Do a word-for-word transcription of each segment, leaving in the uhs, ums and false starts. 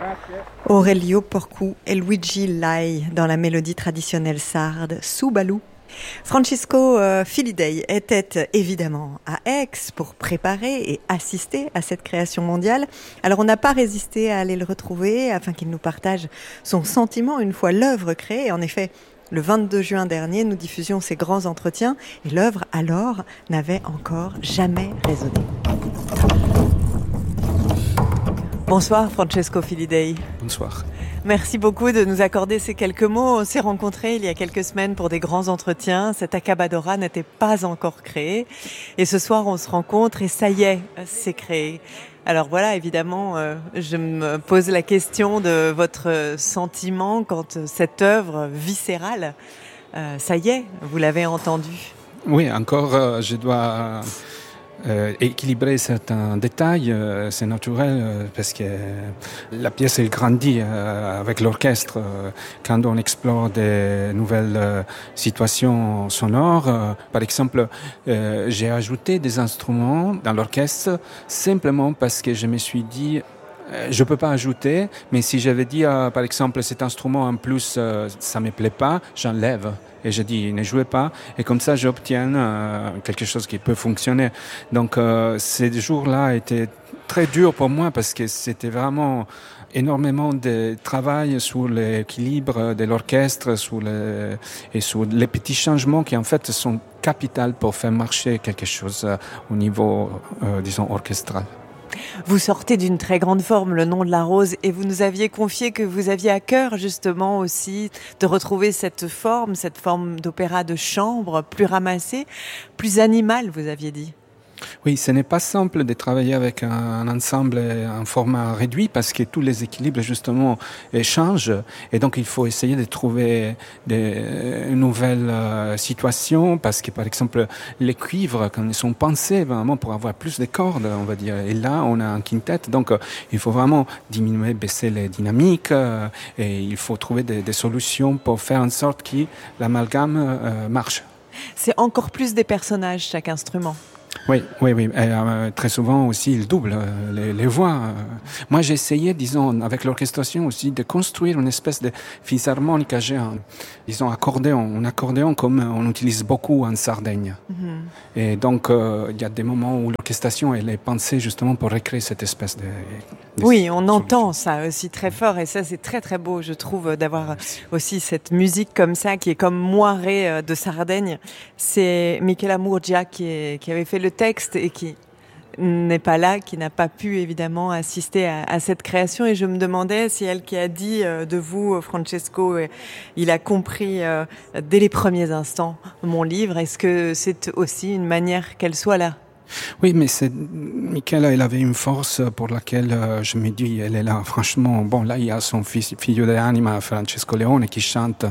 Aurelio Porcu et Luigi Lai dans la mélodie traditionnelle sarde Soubalou. Francesco euh, Filidei était évidemment à Aix pour préparer et assister à cette création mondiale. Alors on n'a pas résisté à aller le retrouver afin qu'il nous partage son sentiment une fois l'œuvre créée. En effet, le vingt-deux juin dernier, nous diffusions ces grands entretiens et l'œuvre alors n'avait encore jamais résonné. Bonsoir Francesco Filidei. Bonsoir. Merci beaucoup de nous accorder ces quelques mots. On s'est rencontrés il y a quelques semaines pour des grands entretiens. Cet Accabadora n'était pas encore créé. Et ce soir, on se rencontre et ça y est, c'est créé. Alors voilà, évidemment, euh, je me pose la question de votre sentiment quand cette œuvre viscérale, euh, ça y est, vous l'avez entendue. Oui, encore, euh, je dois... Euh, équilibrer certains détails, euh, c'est naturel euh, parce que la pièce elle grandit euh, avec l'orchestre euh, quand on explore des nouvelles euh, situations sonores. Euh, par exemple, euh, j'ai ajouté des instruments dans l'orchestre simplement parce que je me suis dit je peux pas ajouter, mais si j'avais dit, euh, par exemple, cet instrument en plus, euh, ça me plaît pas, j'enlève. Et je dis, ne jouez pas. Et comme ça, j'obtiens euh, quelque chose qui peut fonctionner. Donc, euh, ces jours-là étaient très durs pour moi parce que c'était vraiment énormément de travail sur l'équilibre de l'orchestre, sur les, et sur les petits changements qui, en fait, sont capitaux pour faire marcher quelque chose euh, au niveau, euh, disons, orchestral. Vous sortez d'une très grande forme, Le Nom de la Rose, et vous nous aviez confié que vous aviez à cœur justement aussi de retrouver cette forme, cette forme d'opéra de chambre, plus ramassée, plus animale, vous aviez dit. Oui, ce n'est pas simple de travailler avec un ensemble en format réduit parce que tous les équilibres justement changent et donc il faut essayer de trouver des nouvelles situations parce que par exemple les cuivres quand ils sont pensés vraiment pour avoir plus de cordes on va dire et là on a un quintet donc il faut vraiment diminuer, baisser les dynamiques et il faut trouver des, des solutions pour faire en sorte que l'amalgame marche. C'est encore plus des personnages chaque instrument. Oui, oui, oui. Et, euh, très souvent aussi, il double euh, les, les voix. Euh. Moi, j'ai essayé, disons, avec l'orchestration aussi, de construire une espèce de fisharmonica géant. Disons, accordéon, un accordéon comme on utilise beaucoup en Sardaigne. Mm-hmm. Et donc, euh, il y a des moments où l'orchestration, elle est pensée justement pour recréer cette espèce de... de oui, on solution. entend ça aussi très fort et ça, c'est très, très beau, je trouve, d'avoir aussi cette musique comme ça, qui est comme moirée de Sardaigne. C'est Michela Murgia qui, est, qui avait fait le texte et qui n'est pas là, qui n'a pas pu évidemment assister à, à cette création et je me demandais si elle qui a dit euh, de vous, Francesco, euh, il a compris euh, dès les premiers instants mon livre, est-ce que c'est aussi une manière qu'elle soit là? Oui, mais c'est Michela, elle avait une force pour laquelle euh, je me dis, elle est là, franchement. Bon, là, il y a son fils, figlio dell'anima, Francesco Leone, qui chante.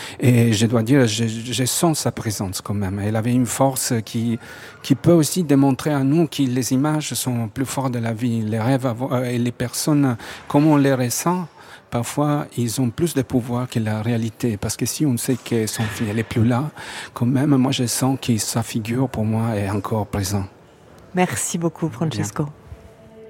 Et je dois dire, je, je sens sa présence quand même. Elle avait une force qui, qui peut aussi démontrer à nous que les images sont plus fortes de la vie. Les rêves et les personnes, comme on les ressent, parfois, ils ont plus de pouvoir que la réalité. Parce que si on sait que son fils n'est plus là, quand même, moi, je sens que sa figure, pour moi, est encore présente. Merci beaucoup, Francesco. Bien.